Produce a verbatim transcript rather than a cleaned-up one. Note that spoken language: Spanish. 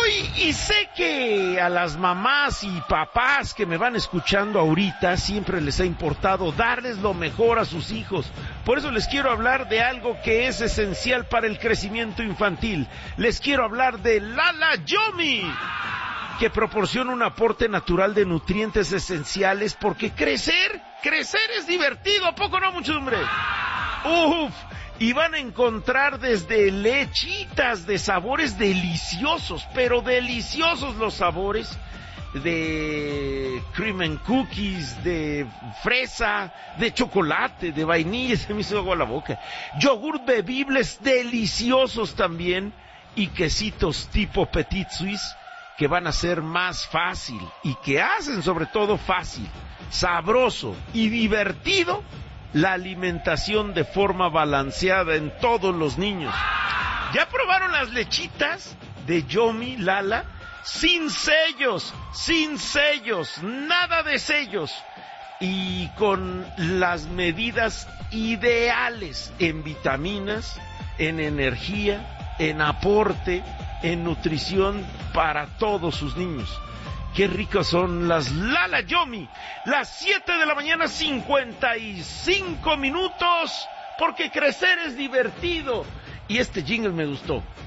y, y sé que a las mamás y papás que me van escuchando ahorita siempre les ha importado darles lo mejor a sus hijos. Por eso les quiero hablar de algo que es esencial para el crecimiento infantil. Les quiero hablar de Lala Yomi, que proporciona un aporte natural de nutrientes esenciales, porque crecer, crecer es divertido, ¿a poco no, muchedumbre? Uf, y van a encontrar desde lechitas de sabores deliciosos, pero deliciosos los sabores, de cream and cookies, de fresa, de chocolate, de vainilla, se me hizo agua a la boca, yogur bebibles deliciosos también, y quesitos tipo Petit Suisse, que van a ser más fácil, y que hacen sobre todo fácil, sabroso y divertido la alimentación de forma balanceada en todos los niños. ¿Ya probaron las lechitas de Yomi Lala? Sin sellos, sin sellos, nada de sellos, y con las medidas ideales en vitaminas, en energía, en aporte, en nutrición para todos sus niños. Qué ricas son las Lala Yomi. Las siete de la mañana, cincuenta y cinco minutos, porque crecer es divertido. Y este jingle me gustó.